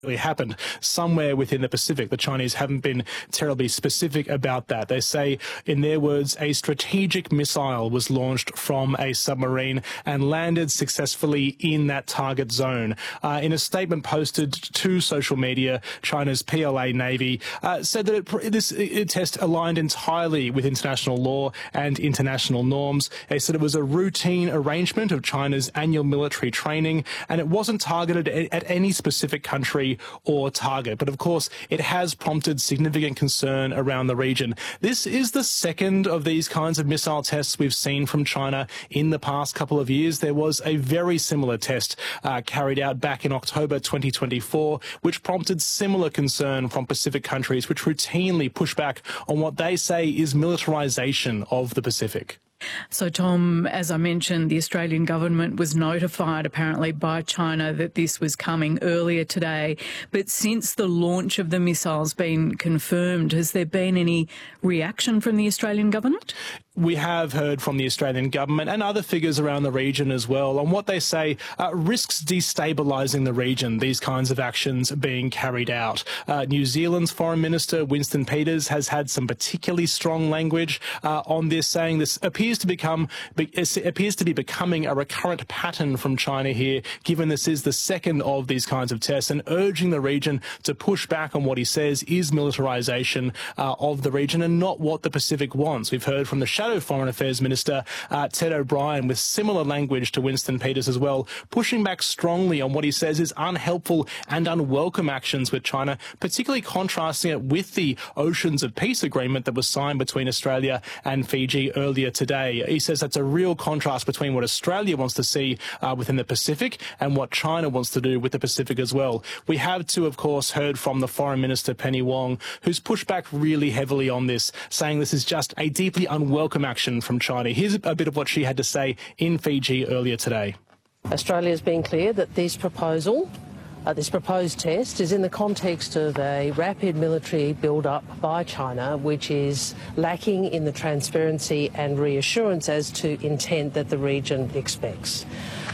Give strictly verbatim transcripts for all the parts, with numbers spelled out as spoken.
happened somewhere within the Pacific. The Chinese haven't been terribly specific about that. They say, in their words, a strategic missile was launched from a submarine and landed successfully in that target zone. Uh, in a statement posted to social media, China's P L A Navy uh, said that it, this it, test aligned entirely with international law and international norms. They said it was a routine arrangement of China's annual military training, and it wasn't targeted at any specific country or target. But of course, it has prompted significant concern around the region. This is the second of these kinds of missile tests we've seen from China in the past couple of years. There was a very similar test uh, carried out back in October twenty twenty-four, which prompted similar concern from Pacific countries, which routinely push back on what they say is militarization of the Pacific. So, Tom, as I mentioned, the Australian government was notified apparently by China that this was coming earlier today. But since the launch of the missile's been confirmed, has there been any reaction from the Australian government? We have heard from the Australian government and other figures around the region as well on what they say uh, risks destabilising the region, these kinds of actions being carried out. Uh, New Zealand's Foreign Minister Winston Peters has had some particularly strong language uh, on this, saying this appears to become appears to be becoming a recurrent pattern from China here, given this is the second of these kinds of tests, and urging the region to push back on what he says is militarisation uh, of the region and not what the Pacific wants. We've heard from the Shadow Foreign Affairs Minister uh, Ted O'Brien with similar language to Winston Peters as well, pushing back strongly on what he says is unhelpful and unwelcome actions with China, particularly contrasting it with the Oceans of Peace agreement that was signed between Australia and Fiji earlier today. He says that's a real contrast between what Australia wants to see uh, within the Pacific and what China wants to do with the Pacific as well. We have too, of course, heard from the Foreign Minister Penny Wong, who's pushed back really heavily on this, saying this is just a deeply unwelcome action from China. Here's a bit of what she had to say in Fiji earlier today. Australia has been clear that this proposal, uh, this proposed test is in the context of a rapid military build-up by China, which is lacking in the transparency and reassurance as to intent that the region expects.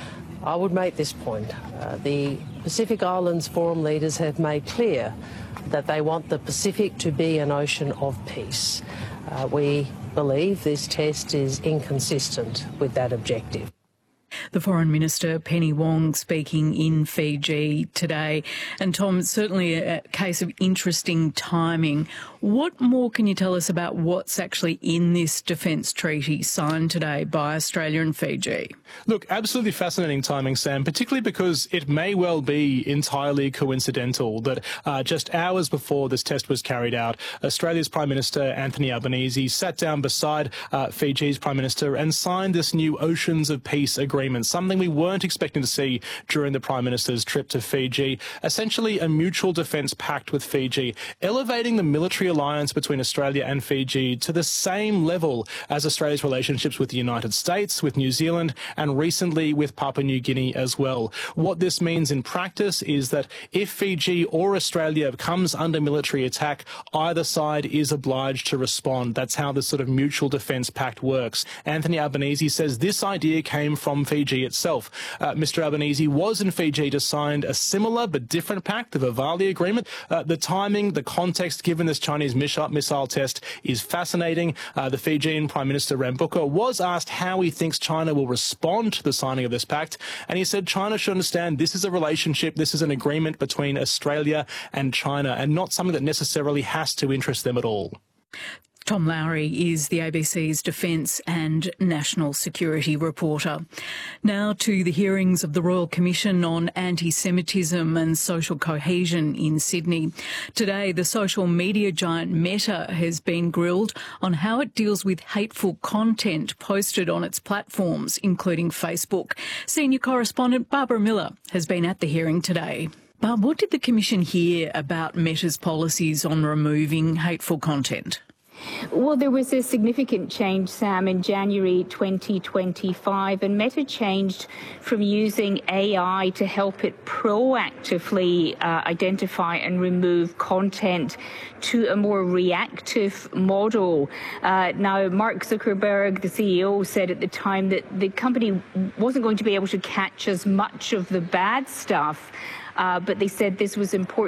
I would make this point. Uh, the Pacific Islands Forum leaders have made clear that they want the Pacific to be an ocean of peace. Uh, we believe this test is inconsistent with that objective. The Foreign Minister, Penny Wong, speaking in Fiji today. And Tom, it's certainly a case of interesting timing. What more can you tell us about what's actually in this defence treaty signed today by Australia and Fiji? Look, absolutely fascinating timing, Sam, particularly because it may well be entirely coincidental that uh, just hours before this test was carried out, Australia's Prime Minister, Anthony Albanese, sat down beside uh, Fiji's Prime Minister and signed this new Oceans of Peace agreement, something we weren't expecting to see during the Prime Minister's trip to Fiji, essentially a mutual defence pact with Fiji, elevating the military alliance between Australia and Fiji to the same level as Australia's relationships with the United States, with New Zealand, and recently with Papua New Guinea as well. What this means in practice is that if Fiji or Australia comes under military attack, either side is obliged to respond. That's how this sort of mutual defence pact works. Anthony Albanese says this idea came from Fiji itself. Uh, Mister Albanese was in Fiji to sign a similar but different pact, the Vivali Agreement. Uh, the timing, the context given this Chinese missile, missile test is fascinating. Uh, the Fijian Prime Minister Rambuka was asked how he thinks China will respond to the signing of this pact, and he said China should understand this is a relationship, this is an agreement between Australia and China, and not something that necessarily has to interest them at all. Tom Lowry is the A B C's Defence and National Security reporter. Now to the hearings of the Royal Commission on Anti-Semitism and Social Cohesion in Sydney. Today, the social media giant Meta has been grilled on how it deals with hateful content posted on its platforms, including Facebook. Senior correspondent Barbara Miller has been at the hearing today. Barb, what did the Commission hear about Meta's policies on removing hateful content? Well, there was a significant change, Sam, in January twenty twenty-five, and Meta changed from using A I to help it proactively uh, identify and remove content to a more reactive model. Uh, now, Mark Zuckerberg, the C E O, said at the time that the company wasn't going to be able to catch as much of the bad stuff uh, but they said this was important.